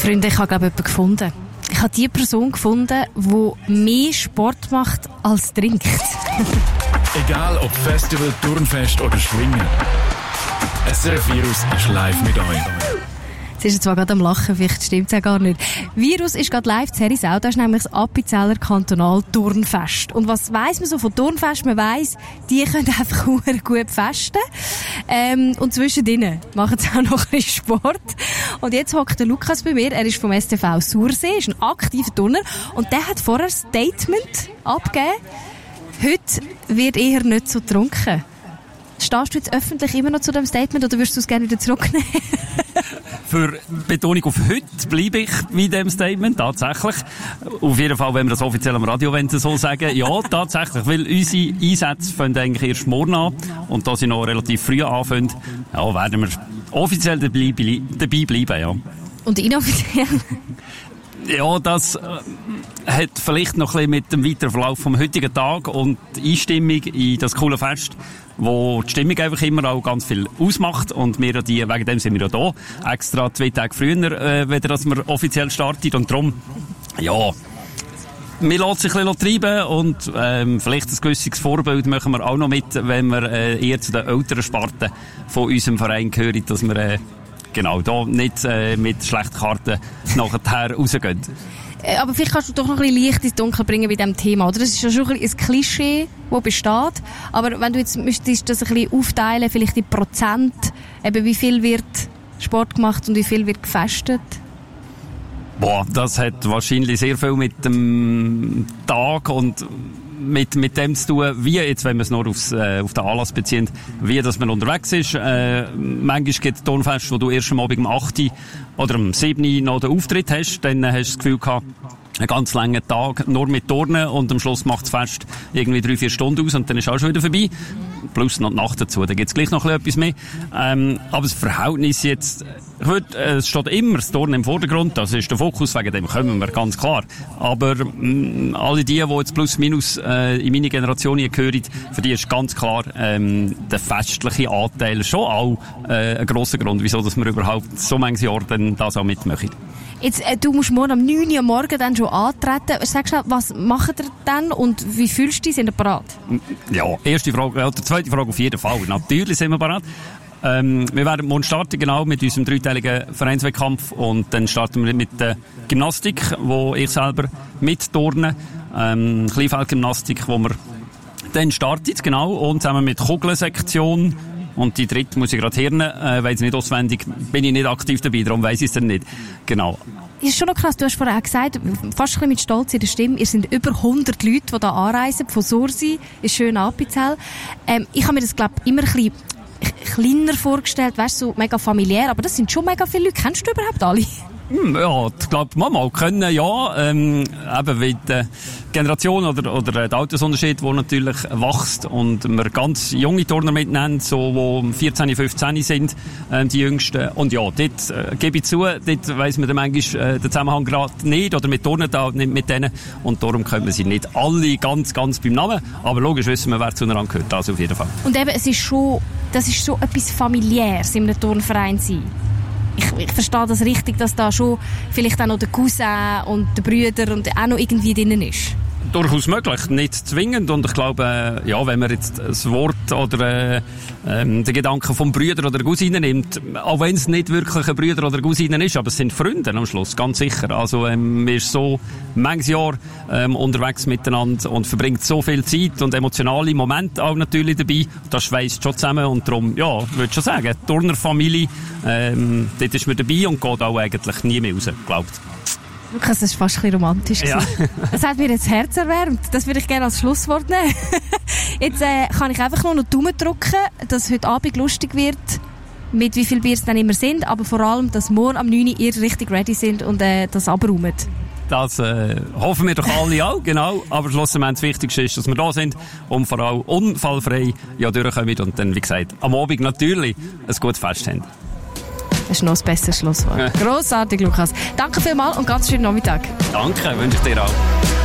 Freunde, ich habe, glaube ich, jemanden gefunden. Ich habe die Person gefunden, die mehr Sport macht als trinkt. Egal ob Festival, Turnfest oder Schwingen. SRF Virus ist live mit euch. Sie ist zwar gerade am Lachen, vielleicht stimmt es ja gar nicht. Virus ist gerade live in Herisau, das ist nämlich das Appenzeller Kantonal-Turnfest. Und was weiss man so von Turnfest? Man weiss, die können einfach gut festen. Und zwischendrin machen sie auch noch ein bisschen Sport. Und jetzt hockt der Lukas bei mir, er ist vom STV Sursee, ist ein aktiver Turner. Und der hat vorher ein Statement abgegeben. Heute wird eher nicht so getrunken. Stehst du jetzt öffentlich immer noch zu dem Statement oder würdest du es gerne wieder zurücknehmen? Für Betonung auf heute bleibe ich bei dem Statement, tatsächlich. Auf jeden Fall, wenn wir das offiziell am Radio so sagen, ja, tatsächlich, weil unsere Einsätze fangen eigentlich erst morgen an und da sie noch relativ früh anfangen, ja, werden wir offiziell dabei bleiben, ja. Und inoffiziell? Ja, das hat vielleicht noch ein bisschen mit dem weiteren Verlauf vom heutigen Tag und die Einstimmung in das coole Fest, wo die Stimmung einfach immer auch ganz viel ausmacht und wir wegen dem sind wir ja da, extra 2 Tage früher, wenn das wir offiziell startet und darum, ja, wir lassen sich ein bisschen treiben und vielleicht ein gewisses Vorbild machen wir auch noch mit, wenn wir eher zu den älteren Sparten von unserem Verein gehören, dass wir genau, da nicht mit schlechten Karten nachher rausgehen. Aber vielleicht kannst du doch noch ein bisschen Licht ins Dunkel bringen bei diesem Thema, oder? Das ist ja schon ein Klischee, das besteht. Aber wenn du jetzt müsstest das ein bisschen aufteilen, vielleicht in Prozent, eben wie viel wird Sport gemacht und wie viel wird gefestet? Boah, das hat wahrscheinlich sehr viel mit dem Tag und mit dem zu tun, wie jetzt, wenn man es nur auf den Anlass bezieht, wie dass man unterwegs ist. Manchmal gibt es Turnfeste, wo du erst am Abend um 8 oder am 7 noch den Auftritt hast, dann hast du das Gefühl gehabt, einen ganz langen Tag nur mit Turnen und am Schluss macht das Fest irgendwie 3-4 Stunden aus und dann ist auch schon wieder vorbei. Plus noch die Nacht dazu, da gibt es gleich noch etwas mehr. Aber das Verhältnis jetzt, es steht immer das Turnen im Vordergrund, das ist der Fokus, wegen dem kommen wir, ganz klar. Aber alle die jetzt plus minus in meine Generation gehören, für die ist ganz klar der festliche Anteil schon auch ein grosser Grund, wieso dass wir überhaupt so manches Jahr dann das auch mitmachen. Jetzt, du musst morgen um 9 Uhr morgen dann schon antreten. Sagst du, was macht ihr dann und wie fühlst du dich? Sind ihr bereit? Ja, erste Frage, oder zweite Frage auf jeden Fall. Natürlich sind wir bereit. Wir werden morgen starten, genau, mit unserem 3-teiligen Vereinswettkampf und dann starten wir mit der Gymnastik, wo ich selber mitturne. Kleinfeldgymnastik, wo wir dann startet, genau, und zusammen mit Kugelsektion. Und die dritte muss ich gerade hören, weiss ich nicht auswendig, bin ich nicht aktiv dabei, darum weiss ich es dann nicht. Genau. Ist schon noch krass, du hast vorher auch gesagt, fast ein bisschen mit Stolz in der Stimme, ihr sind über 100 Leute, die hier anreisen, von Sursee, ist schön Appenzell. Ich habe mir das, glaube ich, immer ein bisschen kleiner vorgestellt, weißt du, so mega familiär, aber das sind schon mega viele Leute. Kennst du überhaupt alle? Ja, ich glaube, mal können, ja. Eben wie die Generation oder der Altersunterschied, der natürlich wächst und wir ganz junge Turner mitnehmen, so, die 14, 15 sind, die Jüngsten. Und ja, dort gebe ich zu, dort weiss man dann manchmal den Zusammenhang gerade nicht oder mit Turnen da nicht mit denen. Und darum können wir sie nicht alle ganz beim Namen. Aber logisch wissen wir, wer zueinander gehört, das auf jeden Fall. Und eben, das ist so etwas Familiäres in einem Turnverein sein. Ich verstehe das richtig, dass da schon vielleicht auch noch der Cousin und der Brüder und auch noch irgendwie drin ist. Durchaus möglich, nicht zwingend. Und ich glaube, ja, wenn man jetzt das Wort oder den Gedanken vom Brüder oder Cousine nimmt, auch wenn es nicht wirklich ein Brüder oder Cousine ist, aber es sind Freunde am Schluss, ganz sicher. Also man ist so manches Jahr unterwegs miteinander und verbringt so viel Zeit und emotionale Momente auch natürlich dabei. Das schweißt schon zusammen und darum, ja, würde ich schon sagen, Turnerfamilie, dort ist man dabei und geht auch eigentlich nie mehr raus, glaubt. Lukas, das war fast ein bisschen romantisch. Ja. Das hat mir jetzt das Herz erwärmt. Das würde ich gerne als Schlusswort nehmen. Jetzt kann ich einfach nur noch die Daumen drücken, dass heute Abend lustig wird, mit wie viel Bier es dann immer sind, aber vor allem, dass morgen am 9 Uhr ihr richtig ready sind und das abräumen. Das hoffen wir doch alle auch, genau. Aber schlussendlich das Wichtigste ist, dass wir da sind und vor allem unfallfrei durchkommen und dann, wie gesagt, am Abend natürlich ein gutes Fest haben. Das ist noch ein besseres Schlusswort. Grossartig, Lukas. Danke vielmals und ganz schönen Nachmittag. Danke, wünsche ich dir auch.